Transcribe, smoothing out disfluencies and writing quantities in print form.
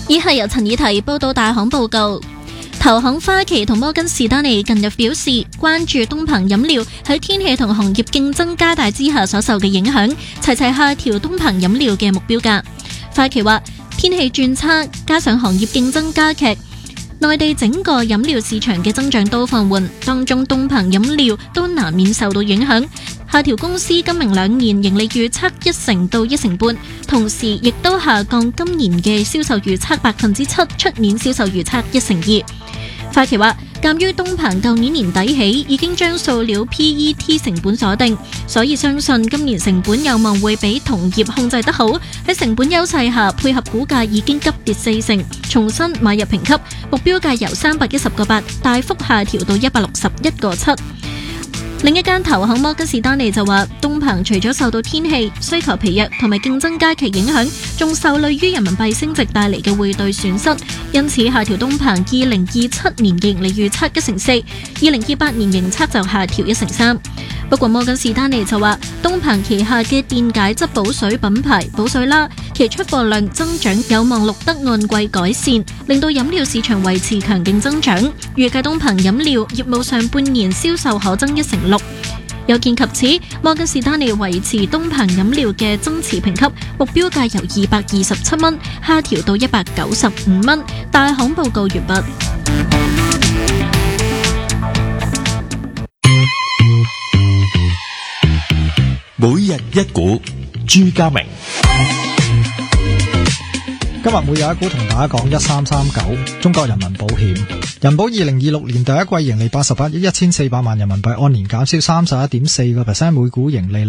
以下由陳以提報道大行報告。投行花旗同摩根士丹利近日表示，關注東鵬飲料喺天氣同行業競爭加大之下所受嘅影響，齊齊下調東鵬飲料嘅目標價。花旗話，天氣轉差，加上行業競爭加劇，內地整個飲料市場嘅增長都放緩，當中東鵬飲料都難免受到影響，下調公司今明兩年盈利預測1%到1.5%，同時亦都下降今年嘅銷售預測7%，出年銷售預測1%2%。花旗話，鑒於東鵬舊年年底起已經將塑料 PET 成本鎖定，所以相信今年成本有望會比同業控制得好。喺成本優勢下，配合股價已經急跌40%，重新買入評級，目標價由310個8大幅下調到161個7。另一間投行摩根士丹利就話，東鵬除咗受到天氣、需求疲弱同埋競爭加劇影響，仲受累於人民幣升值帶嚟嘅匯兌損失，因此下調東鵬2027年嘅盈利預測1.4%，2028年盈測就下調1.3%。不過摩根士丹利就話，東鵬旗下嘅電解質補水品牌補水啦，其出貨量增長有望錄得按季改善，令到飲料市場維持強勁增長。預計東鵬飲料業務上半年銷售可增1.6%。有見及此，摩根士丹利維持東鵬飲料嘅增持評級，目標價由227蚊下調到195蚊。大行報告完畢。 每日一股，朱家明。 今日每日一股同大家講1339中國人民保險。人保2026年第一季盈利88億1400萬人民幣，按年減少31.4%，每股盈利